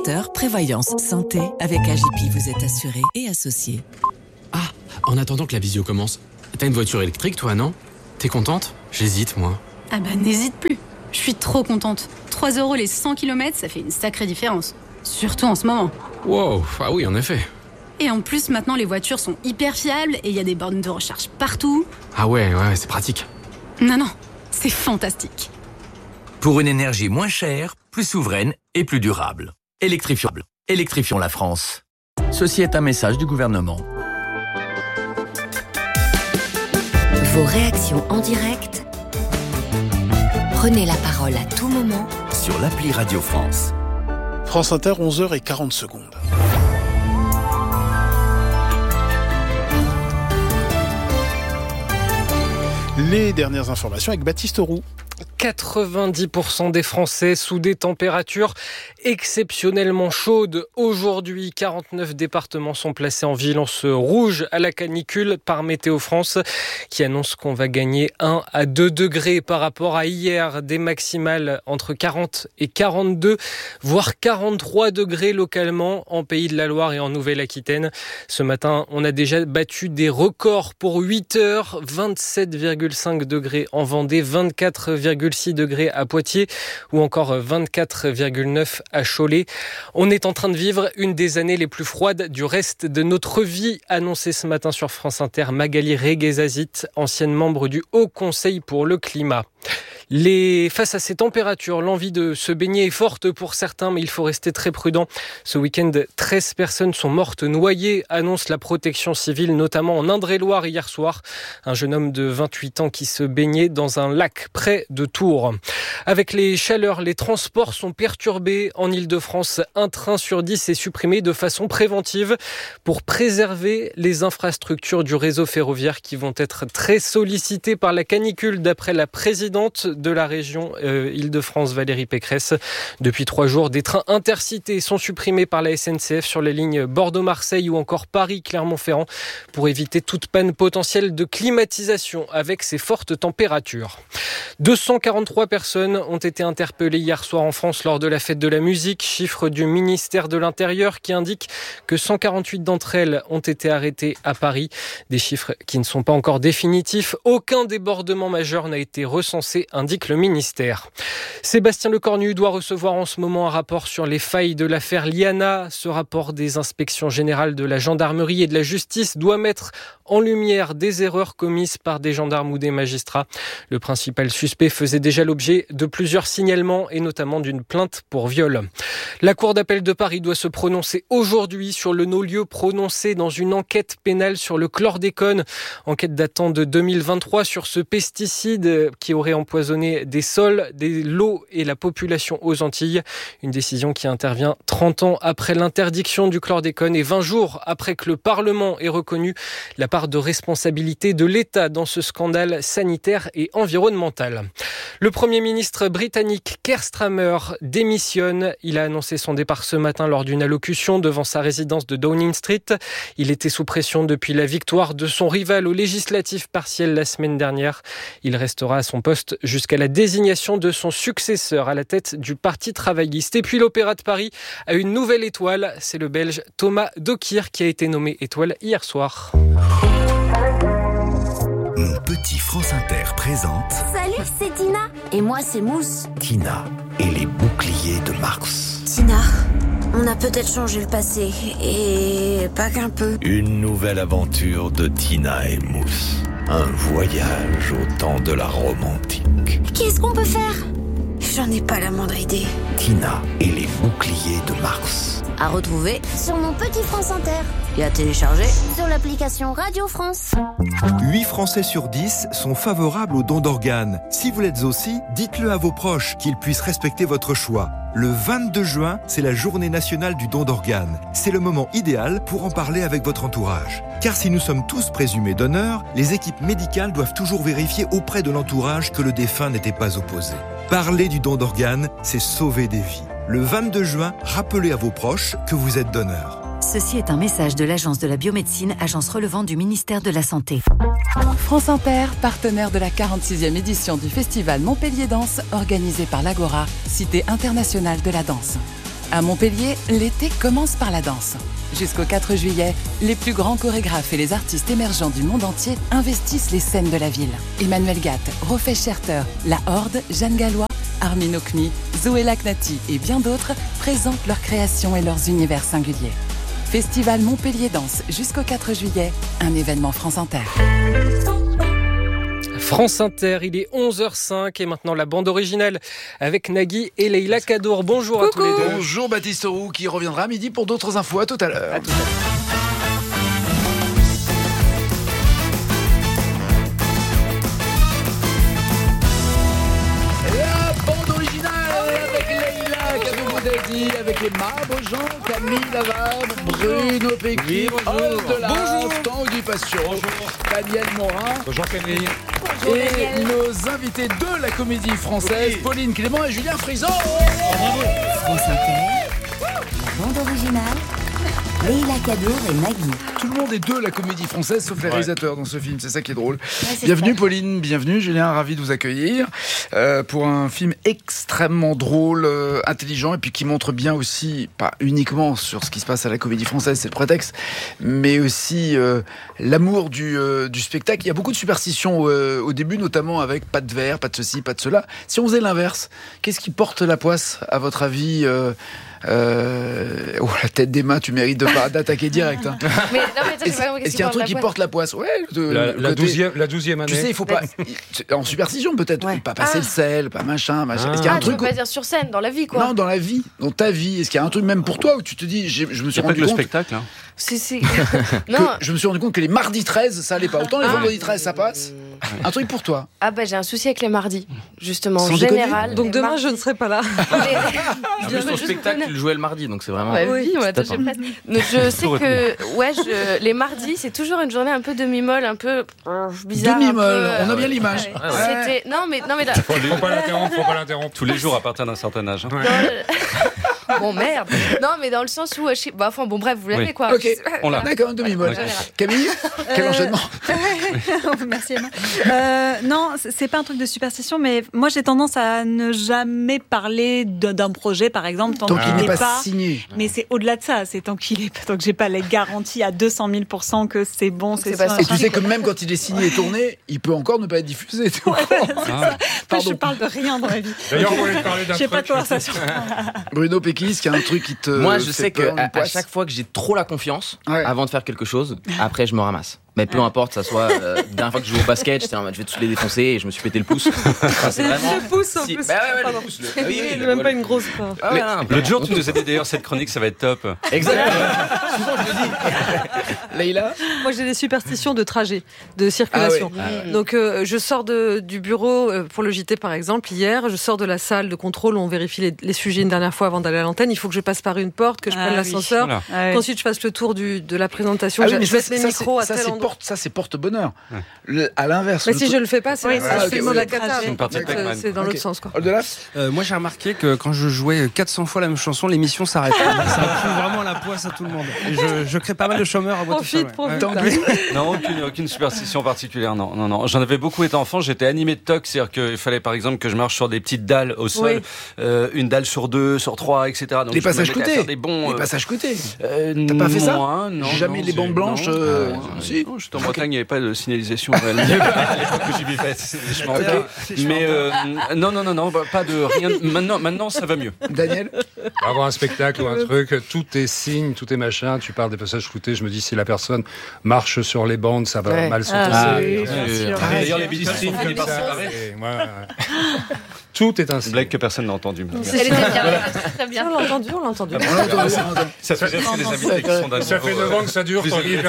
Consommateur, prévoyance, santé. Avec AJP, vous êtes assuré et associé. Ah, en attendant que la visio commence, t'as une voiture électrique toi, non? T'es contente? J'hésite, moi. Ah bah n'hésite plus. Je suis trop contente. 3 € les 100 km, ça fait une sacrée différence. Surtout en ce moment. Wow, ah oui, en effet. Et en plus, maintenant, les voitures sont hyper fiables et il y a des bornes de recharge partout. Ah ouais, c'est pratique. Non, c'est fantastique. Pour une énergie moins chère, plus souveraine et plus durable. Électrifions la France. Ceci est un message du gouvernement. Vos réactions en direct. Prenez la parole à tout moment Sur l'appli Radio France. France Inter, 11h40. Les dernières informations avec Baptiste Roux. 90% des Français sous des températures exceptionnellement chaudes. Aujourd'hui, 49 départements sont placés en vigilance rouge à la canicule par Météo France, qui annonce qu'on va gagner 1 à 2 degrés par rapport à hier, des maximales entre 40 et 42, voire 43 degrés localement en Pays de la Loire et en Nouvelle-Aquitaine. Ce matin, on a déjà battu des records pour 8 heures, 27,5 degrés en Vendée, 24,6 degrés à Poitiers ou encore 24,9 à Cholet. On est en train de vivre une des années les plus froides du reste de notre vie, annoncé ce matin sur France Inter Magali Reguezazit, ancienne membre du Haut Conseil pour le climat. Face à ces températures, l'envie de se baigner est forte pour certains, mais il faut rester très prudent. Ce week-end, 13 personnes sont mortes noyées, annonce la protection civile, notamment en Indre-et-Loire hier soir. Un jeune homme de 28 ans qui se baignait dans un lac près de Tours. Avec les chaleurs, les transports sont perturbés. En Ile-de-France, un train sur 10 est supprimé de façon préventive pour préserver les infrastructures du réseau ferroviaire qui vont être très sollicitées par la canicule, d'après la présidente de la région Île-de-France, Valérie Pécresse. Depuis 3 jours, des trains intercités sont supprimés par la SNCF sur les lignes Bordeaux-Marseille ou encore Paris-Clermont-Ferrand pour éviter toute panne potentielle de climatisation avec ces fortes températures. 243 personnes ont été interpellées hier soir en France lors de la fête de la musique, chiffre du ministère de l'Intérieur qui indique que 148 d'entre elles ont été arrêtées à Paris. Des chiffres qui ne sont pas encore définitifs. Aucun débordement majeur n'a été recensé, indique le ministère. Sébastien Lecornu doit recevoir en ce moment un rapport sur les failles de l'affaire Liana. Ce rapport des inspections générales de la gendarmerie et de la justice doit mettre en lumière des erreurs commises par des gendarmes ou des magistrats. Le principal suspect faisait déjà l'objet de plusieurs signalements et notamment d'une plainte pour viol. La Cour d'appel de Paris doit se prononcer aujourd'hui sur le non-lieu prononcé dans une enquête pénale sur le chlordécone. Enquête datant de 2023 sur ce pesticide qui aurait empoisonné des sols, l'eau et la population aux Antilles. Une décision qui intervient 30 ans après l'interdiction du chlordécone et 20 jours après que le Parlement ait reconnu la part de responsabilité de l'État dans ce scandale sanitaire et environnemental. Le Premier ministre britannique Keir Starmer démissionne. Il a annoncé son départ ce matin lors d'une allocution devant sa résidence de Downing Street. Il était sous pression depuis la victoire de son rival aux législatives partielles la semaine dernière. Il restera à son poste jusqu'à la désignation de son successeur à la tête du Parti travailliste. Et puis l'Opéra de Paris a une nouvelle étoile. C'est le Belge Thomas Dokir qui a été nommé étoile hier soir. Mon petit France Inter présente Salut, c'est Tina. Et moi, c'est Mousse. Tina et les boucliers de Mars. Tina, on a peut-être changé le passé. Et pas qu'un peu. Une nouvelle aventure de Tina et Mousse. Un voyage au temps de la Rome antique. Qu'est-ce qu'on peut faire? J'en ai pas la moindre idée. Tina et les boucliers de Mars. À retrouver sur mon petit France Inter. Et à télécharger sur l'application Radio France. 8 Français sur 10 sont favorables aux dons d'organes. Si vous l'êtes aussi, dites-le à vos proches, qu'ils puissent respecter votre choix. Le 22 juin, c'est la journée nationale du don d'organes. C'est le moment idéal pour en parler avec votre entourage. Car si nous sommes tous présumés donneurs, les équipes médicales doivent toujours vérifier auprès de l'entourage que le défunt n'était pas opposé. Parler du don d'organes, c'est sauver des vies. Le 22 juin, rappelez à vos proches que vous êtes donneur. Ceci est un message de l'Agence de la biomédecine, agence relevant du ministère de la Santé. France Inter, partenaire de la 46e édition du festival Montpellier Danse, organisé par l'Agora, Cité internationale de la danse. À Montpellier, l'été commence par la danse. Jusqu'au 4 juillet, les plus grands chorégraphes et les artistes émergents du monde entier investissent les scènes de la ville. Emmanuel Gatt, Rofé Scherter, La Horde, Jeanne Gallois, Armin Okmi, Zoé Lacnati et bien d'autres présentent leurs créations et leurs univers singuliers. Festival Montpellier Danse jusqu'au 4 juillet, un événement France Inter. France Inter, il est 11h05 et maintenant la bande originale avec Nagui et Leïla Kadour. Bonjour à tous les deux. Bonjour Baptiste Roux qui reviendra à midi pour d'autres infos. À tout à l'heure. La bande originale avec Leïla Kadour, avec les Beaujean, Camille Lavarde, Bruno Péqui, Oldelaf, Tanguy Passion, Daniel Morin. Bonjour Camille. Et nos invités de la comédie française, Pauline Clément et Julien Frison. France Inter, la bande originale, Leïla Kadour et Nagui. Tout le monde est de la comédie française, sauf les réalisateurs dans ce film, c'est ça qui est drôle. Ouais, Bienvenue ça. Pauline, bienvenue Julien, ravi de vous accueillir pour un film extrêmement drôle, intelligent et puis qui montre bien aussi, pas uniquement sur ce qui se passe à la comédie française, c'est le prétexte, mais aussi l'amour du spectacle. Il y a beaucoup de superstitions au début, notamment avec pas de verre, pas de ceci, pas de cela. Si on faisait l'inverse, qu'est-ce qui porte la poisse à votre avis la tête d'Emma, tu mérites d'attaquer direct. Hein. Mais, non, mais est-ce qu'il y a un truc qui porte la poisse? Ouais, la 12e année. Tu sais, il faut pas. En superstition, peut-être. Pas passer le sel, pas machin. Est-ce qu'il y a un truc. Tu veux pas dire sur scène, dans la vie, quoi. Non, dans la vie, dans ta vie. Est-ce qu'il y a un truc même pour toi où tu te dis, je me suis rendu compte. le spectacle, hein. Si. Non. Je me suis rendu compte que les mardis 13, ça allait pas. Autant les vendredis 13, ça passe. Un truc pour toi. Ah j'ai un souci avec les mardis, justement, Sans en général. Donc demain, je ne serai pas là. En plus, ton spectacle, tu le jouais le mardi, donc c'est vraiment... Oui, on attaché presque. Donc je sais que les mardis, c'est toujours une journée un peu demi-molle, un peu bizarre. Demi-molle, on a bien l'image. C'était... Non, mais Faut pas l'interrompre. Tous les jours à partir d'un certain âge. Bon, merde. Non, mais dans le sens où... bref, vous l'avez, quoi. Ok, on l'a. D'accord, demi-molle. Camille, quel enchaînement. Merci Emma. Non, c'est pas un truc de superstition, mais moi j'ai tendance à ne jamais parler d'un projet, par exemple, tant qu'il n'est pas signé. Mais c'est au-delà de ça, c'est tant que j'ai pas les garanties à 200 000% que c'est bon, c'est sûr. Et tu sais que même quand il est signé et tourné, il peut encore ne pas être diffusé. Je parle de rien dans ma vie. D'ailleurs, on voulait parler d'un truc. J'ai pas de conversation. Bruno Péqui, est-ce qu'il y a un truc qui te. Moi, je sais qu'à chaque fois que j'ai trop la confiance, avant de faire quelque chose, après je me ramasse. Mais peu importe, ça soit dernière fois que je joue au basket, j'étais en mode je vais tous les défoncer et je me suis pété le pouce. Enfin, c'est vraiment... Le pouce en plus. le pouce. Il même pas une grosse. L'autre jour, tu nous as dit d'ailleurs cette chronique, ça va être top. Exactement. Souvent, je le dis. Leïla. Moi, j'ai des superstitions de trajet, de circulation. Donc, je sors du bureau pour le JT, par exemple, hier. Je sors de la salle de contrôle où on vérifie les sujets une dernière fois avant d'aller à l'antenne. Il faut que je passe par une porte, que je prenne l'ascenseur. Voilà. Qu'ensuite, je fasse le tour de la présentation. Je mette mes micros à tel endroit. Ça, c'est porte-bonheur. À l'inverse. Mais si je le fais pas, c'est la cata. C'est dans l'autre sens, quoi. Moi, j'ai remarqué que quand je jouais 400 fois la même chanson, l'émission s'arrête. Ça fout vraiment la poisse à tout le monde. Et je crée pas mal de chômeurs à boîte. Profite. Non, aucune superstition particulière. Non. J'en avais beaucoup été enfant. J'étais animé de toc, c'est-à-dire qu'il fallait par exemple que je marche sur des petites dalles au sol, une dalle sur 2, sur 3, etc. Donc, les passages côtés. Les passages côtés. T'as pas fait ça? Non. Jamais les bandes blanches. Si. J'étais en Bretagne, il n'y avait pas de signalisation réelle. À l'époque où j'y vivais, mais non, pas de rien. Maintenant, ça va mieux. Daniel, avoir un spectacle ou un truc, tout est signe, tout est machin. Tu parles des passages floutés. Je me dis si la personne marche sur les bandes, ça va mal se passer. D'ailleurs, les Beatles sont finis par se séparer. Tout est un signe. Blague que personne n'a entendu. Elle était très bien. On l'a entendu. Ça fait rire les invités qui sont d'un Ça fait 9 ans que ça dure.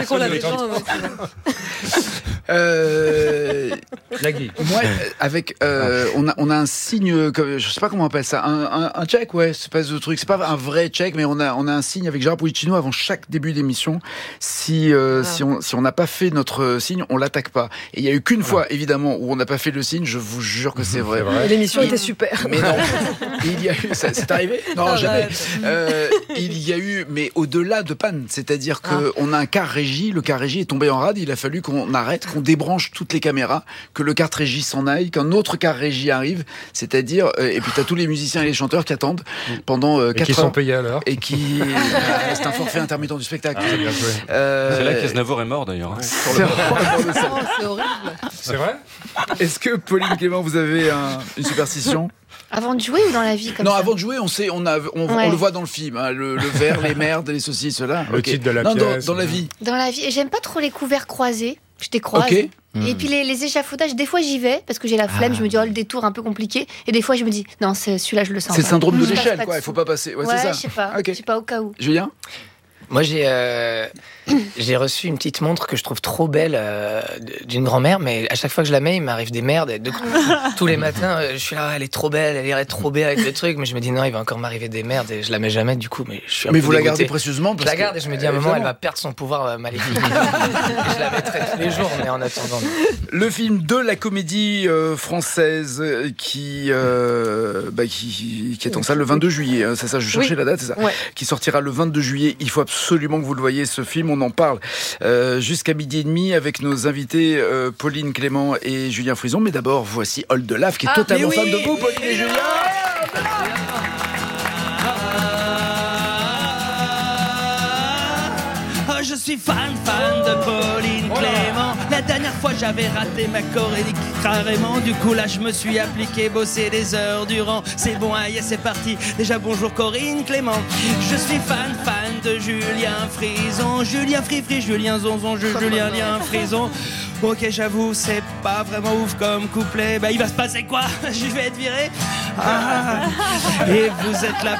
Moi, avec, on a un signe, je sais pas comment on appelle ça, un check, espèce de truc. C'est pas un vrai check, mais on a un signe avec Gérard Policino avant chaque début d'émission. Si on n'a pas fait notre signe, on l'attaque pas. Et il y a eu qu'une fois, évidemment, où on n'a pas fait le signe. Je vous jure que c'est vrai. Et l'émission était super. Mais non, il y a eu, c'est arrivé? Non, jamais. Il y a eu mais au-delà de panne, c'est-à-dire qu'on a un car régie, le car régie est tombé en rade, il a fallu qu'on arrête, qu'on débranche toutes les caméras, que le car régie s'en aille, qu'un autre car régie arrive, c'est-à-dire, et puis t'as tous les musiciens et les chanteurs qui attendent pendant 4 heures. Qui sont payés à l'heure. Et qui... c'est un forfait intermittent du spectacle. C'est là qu'Aznavour est mort d'ailleurs. Hein. C'est horrible. C'est vrai ? Est-ce que Pauline Clément, vous avez une superstition ? Avant de jouer ou dans la vie comme Non, ça? avant de jouer, on le voit dans le film, hein, le verre, les merdes, les ceci, cela. Le titre de la pièce. Dans la vie. Dans la vie, et j'aime pas trop les couverts croisés. Je les croise. Okay. Et puis les échafaudages, des fois j'y vais parce que j'ai la flemme, je me dis le détour un peu compliqué. Et des fois je me dis non, celui-là je le sens. C'est le syndrome de l'échelle, quoi. Il faut pas passer. Ouais, c'est ça. Je sais pas. Okay. Je sais pas au cas où. Julien ? Moi, j'ai reçu une petite montre que je trouve trop belle d'une grand-mère, mais à chaque fois que je la mets, il m'arrive des merdes. Et tous les matins, je suis là, elle est trop belle, elle irait trop belle avec le truc, mais je me dis non, il va encore m'arriver des merdes et je la mets jamais du coup. Mais je suis un peu vous dégoûté. La gardez précieusement parce Je la garde et je me dis à un moment, elle va perdre son pouvoir maléfique. Je la mettrai tous les jours, mais en attendant. Le film de la comédie française qui est en salle le 22 juillet. C'est ça, je cherchais la date, c'est ça. Ouais. Qui sortira le 22 juillet. Il faut absolument que vous le voyez, ce film. On en parle jusqu'à 12h30 avec nos invités Pauline Clément et Julien Frison. Mais d'abord, voici Hold the Lave qui est totalement fan de vous, Pauline et Julien. Je suis fan de Pauline Clément. La dernière fois j'avais raté ma chorélique carrément. Du coup là je me suis appliqué, bossé des heures durant. C'est bon, aïe c'est parti. Déjà bonjour Corinne Clément. Je suis fan de Julien Frison. Julien Frifri, Julien Zonzon, Julien Lien Frison. Ok, j'avoue, c'est pas vraiment ouf comme couplet. Il va se passer quoi? Je vais être viré. Et vous êtes là